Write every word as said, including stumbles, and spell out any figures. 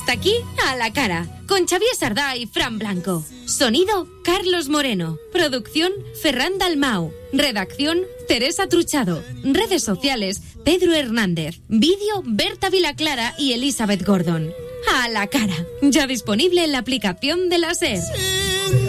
Hasta aquí, A la Cara, con Xavier Sardá y Fran Blanco. Sonido, Carlos Moreno. Producción, Ferran Dalmau. Redacción, Teresa Truchado. Redes sociales, Pedro Hernández. Vídeo, Berta Vilaclara y Elizabeth Gordon. A la Cara, ya disponible en la aplicación de la SER.